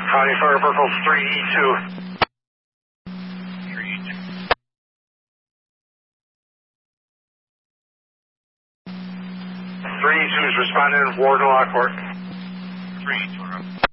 County Fire Purple 3E2. 3E2 is responding, Ward and Lockport. 3E2.